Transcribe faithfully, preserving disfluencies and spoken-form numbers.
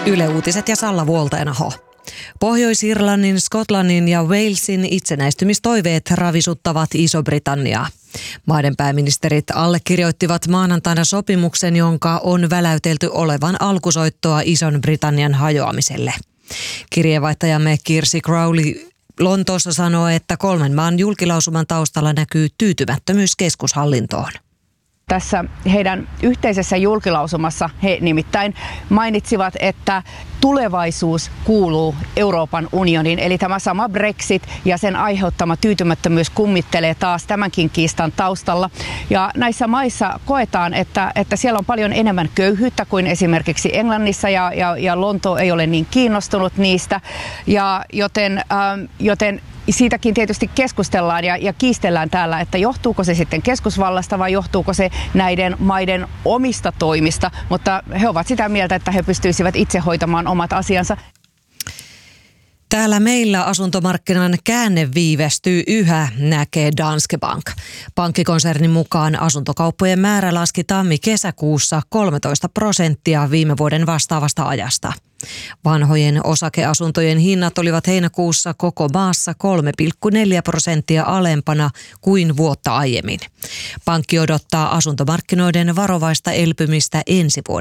Yle Uutiset ja Salla Vuoltenaho. Pohjois-Irlannin, Skotlannin ja Walesin itsenäistymistoiveet ravisuttavat Iso-Britanniaa. Maiden pääministerit allekirjoittivat maanantaina sopimuksen, jonka on väläytelty olevan alkusoittoa Ison-Britannian hajoamiselle. Kirjeenvaihtajamme Kirsi Crowley Lontoossa sanoo, että kolmen maan julkilausuman taustalla näkyy tyytymättömyys keskushallintoon. Tässä heidän yhteisessä julkilausumassa he nimittäin mainitsivat, että tulevaisuus kuuluu Euroopan unioniin. Eli tämä sama Brexit ja sen aiheuttama tyytymättömyys kummittelee taas tämänkin kiistan taustalla. Ja näissä maissa koetaan, että, että siellä on paljon enemmän köyhyyttä kuin esimerkiksi Englannissa ja, ja, ja Lontoo ei ole niin kiinnostunut niistä. Ja joten, ähm, joten siitäkin tietysti keskustellaan ja, ja kiistellään täällä, että johtuuko se sitten keskusvallasta vai johtuuko se näiden maiden omista toimista, mutta he ovat sitä mieltä, että he pystyisivät itse hoitamaan omat asiansa. Täällä meillä asuntomarkkinan käänne viivästyy yhä, näkee Danske Bank. Pankkikonsernin mukaan asuntokauppojen määrä laski tammi-kesäkuussa kolmetoista prosenttia viime vuoden vastaavasta ajasta. Vanhojen osakeasuntojen hinnat olivat heinäkuussa koko maassa kolme pilkku neljä prosenttia alempana kuin vuotta aiemmin. Pankki odottaa asuntomarkkinoiden varovaista elpymistä ensi vuonna.